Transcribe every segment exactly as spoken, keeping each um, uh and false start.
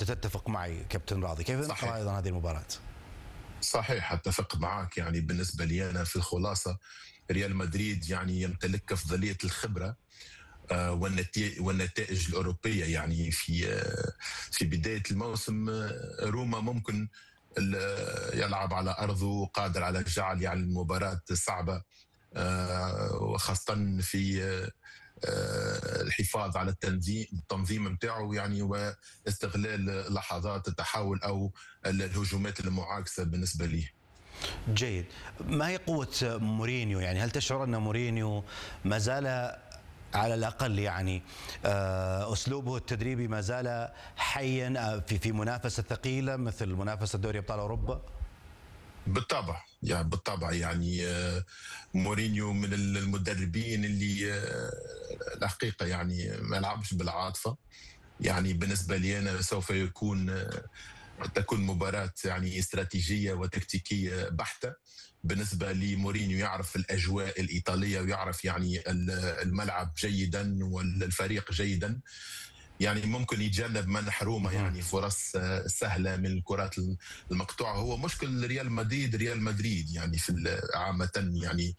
وأنت تتفق معي كابتن راضي، كيف ترى أيضا هذه المباراة؟ صحيح، اتفق معك. يعني بالنسبه لي انا في الخلاصه ريال مدريد يعني يمتلك افضليه الخبره آه، والنتي- والنتائج الاوروبيه. يعني في آه، في بدايه الموسم آه، روما ممكن ال- يلعب على ارضه، قادر على جعل يعني المباراه صعبه، آه، وخاصه في آه، آه، الحفاظ على التنظيم التنظيم نتاعو، يعني واستغلال لحظات التحول او الهجومات المعاكسه بالنسبه لي. جيد. ما هي قوة مورينيو؟ يعني هل تشعر أن مورينيو ما زال على الأقل يعني آه، أسلوبه التدريبي ما زال حيا آه، في في منافسة ثقيلة مثل منافسة دوري أبطال أوروبا؟ بالطبع، يعني بالطبع يعني آه، مورينيو من المدربين اللي آه، الحقيقه يعني ما يلعبش بالعاطفه. يعني بالنسبه لي انا سوف يكون آه، تكون مباراة يعني استراتيجية وتكتيكية بحتة. بالنسبة لمورينيو يعرف الأجواء الإيطالية ويعرف يعني الملعب جيدا والفريق جيدا. يعني ممكن يتجنب منح روما يعني فرص سهلة من الكرات المقطوعة. هو مشكل ريال مدريد ريال مدريد يعني في عامة، يعني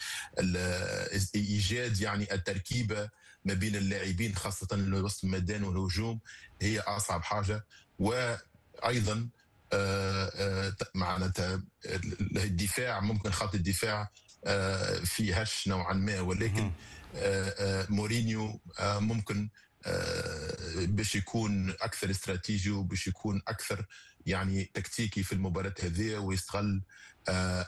إيجاد يعني التركيبة ما بين اللاعبين خاصة وسط الميدان والهجوم هي أصعب حاجة. وأيضا آه، آه، معناتها الدفاع، ممكن خط الدفاع آه، في هش نوعا ما، ولكن آه، آه، مورينيو آه، ممكن آه، باش يكون اكثر استراتيجي وباش يكون اكثر يعني تكتيكي في المباراه هذه، ويستغل آه،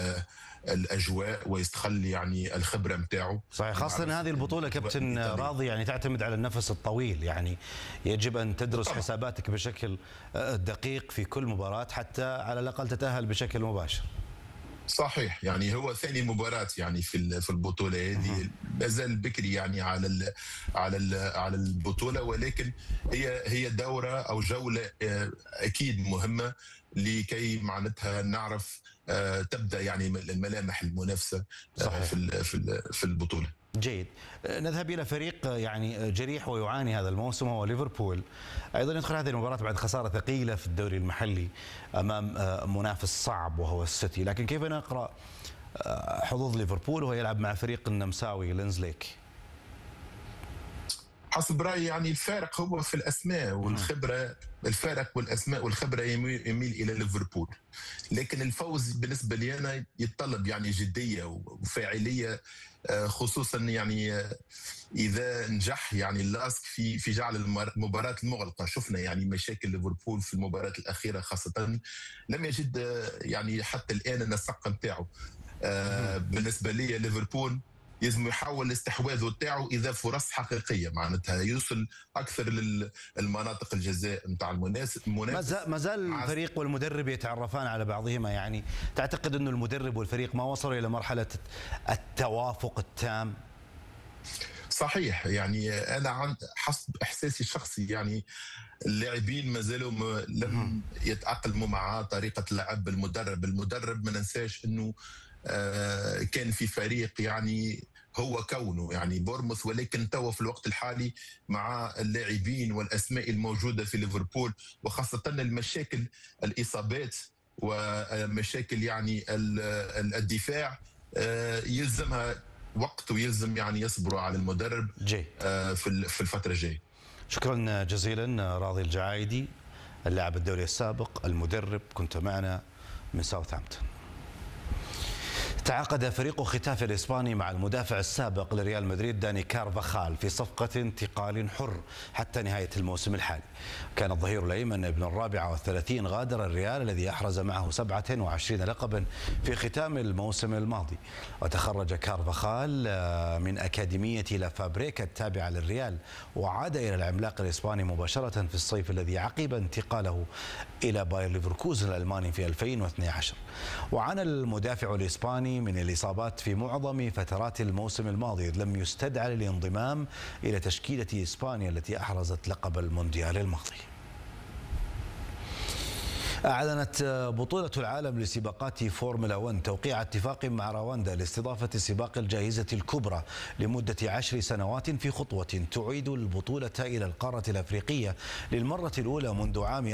الاجواء ويستغل يعني الخبره نتاعو. صحيح، خاصة هذه البطولة كابتن راضي يعني تعتمد على النفس الطويل، يعني يجب أن تدرس طبعا. حساباتك بشكل دقيق في كل مباراة حتى على الأقل تتأهل بشكل مباشر. صحيح، يعني هو ثاني مباراة يعني في في البطولة هذه، ما زال بكري يعني على ال على ال على البطولة، ولكن هي هي دورة أو جولة أكيد مهمة لكي معناتها نعرف تبدأ يعني الملامح المنافسة في في في البطولة. جيد. نذهب إلى فريق يعني جريح ويعاني هذا الموسم وهو ليفربول، أيضا يدخل هذه المباراة بعد خسارة ثقيلة في الدوري المحلي أمام منافس صعب وهو السيتي، لكن كيف نقرأ حظوظ ليفربول وهو يلعب مع فريق النمساوي لينزليك؟ حسب رايي يعني الفارق هو في الاسماء والخبره. الفارق والاسماء والخبره يميل الى ليفربول، لكن الفوز بالنسبه لي انا يتطلب يعني جديه وفاعليه، خصوصا يعني اذا نجح يعني اللاسك في في جعل المباراه المغلقه. شفنا يعني مشاكل ليفربول في المباراه الاخيره خاصه، لم يجد يعني حتى الان النسق نتاعو. بالنسبه لي ليفربول لازم يحاول الاستحواذ تاعو اذا فرص حقيقيه، معناتها يوصل اكثر للمناطق الجزاء نتاع المنافس. ما زال الفريق والمدرب يتعرفان على بعضهما، يعني تعتقد انه المدرب والفريق ما وصلوا الى مرحله التوافق التام؟ صحيح، يعني انا عن حسب احساسي الشخصي يعني اللاعبين ما زالوا لم يتاقلموا مع طريقه لعب المدرب. المدرب ما ننساش انه آه كان في فريق يعني هو كونه يعني بورموث، ولكن توا في الوقت الحالي مع اللاعبين والاسماء الموجوده في ليفربول وخاصه المشاكل الاصابات ومشاكل يعني الدفاع آه يلزمها وقت ويلزم يعني يصبروا على المدرب آه في في الفتره الجايه. شكرا جزيلا راضي الجعايدي، اللاعب الدولي السابق المدرب، كنت معنا من ساوثهامبتون. تعاقد فريق ختافي الإسباني مع المدافع السابق لريال مدريد داني كارفاخال في صفقة انتقال حر حتى نهاية الموسم الحالي. كان الظهير الأيمن ابن الرابعة والثلاثين غادر الريال الذي أحرز معه سبعة وعشرين لقبا في ختام الموسم الماضي. وتخرج كارفاخال من أكاديمية لا فابريكا التابعة للريال وعاد إلى العملاق الإسباني مباشرة في الصيف الذي عقب انتقاله إلى باير ليفركوزن الألماني في ألفين واثني عشر. وعانى المدافع الإسباني من الإصابات في معظم فترات الموسم الماضي، إذ لم يستدعى للانضمام إلى تشكيلة إسبانيا التي أحرزت لقب المونديال الماضي. أعلنت بطولة العالم لسباقات فورمولا واحد توقيع اتفاق مع رواندا لاستضافة سباق الجائزة الكبرى لمدة عشر سنوات في خطوة تعيد البطولة إلى القارة الأفريقية للمرة الأولى منذ عام